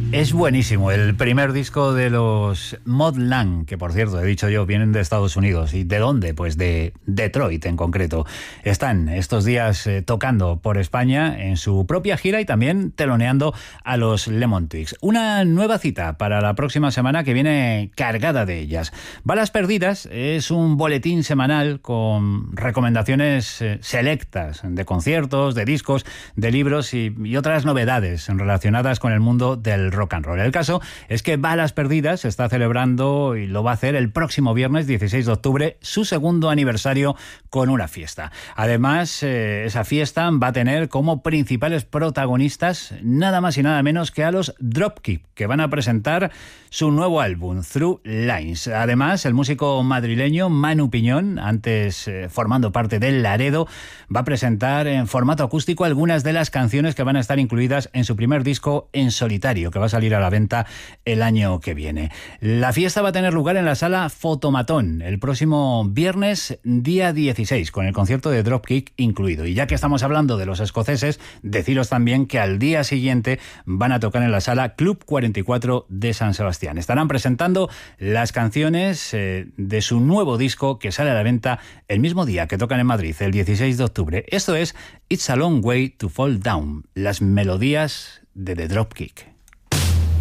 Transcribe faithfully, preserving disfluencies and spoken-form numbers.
Es buenísimo el primer disco de los Modland, que por cierto, he dicho yo, vienen de Estados Unidos. ¿Y de dónde? Pues de Detroit en concreto. Están estos días eh, tocando por España en su propia gira y también teloneando a los Lemon Twigs. Una nueva cita para la próxima semana que viene cargada de ellas. Balas Perdidas es un boletín semanal con recomendaciones eh, selectas de conciertos, de discos, de libros y, y otras novedades relacionadas con el mundo del rock and roll. El caso es que Balas Perdidas está celebrando, y lo va a hacer el próximo viernes dieciséis de octubre, su segundo aniversario con una fiesta. Además, eh, esa fiesta va a tener como principales protagonistas nada más y nada menos que a los Dropkick, que van a presentar su nuevo álbum, Through Lines. Además, el músico madrileño Manu Piñón, antes eh, formando parte del Laredo, va a presentar en formato acústico algunas de las canciones que van a estar incluidas en su primer disco en solitario, que va a salir a la venta el año que viene. La fiesta va a tener lugar en la sala Fotomatón el próximo viernes, día dieciséis, con el concierto de Dropkick incluido. Y ya que estamos hablando de los escoceses, deciros también que al día siguiente van a tocar en la sala Club cuarenta y cuatro de San Sebastián. Estarán presentando las canciones eh, de su nuevo disco que sale a la venta el mismo día que tocan en Madrid, el dieciséis de octubre. Esto es It's a Long Way to Fall Down, las melodías de The Dropkick.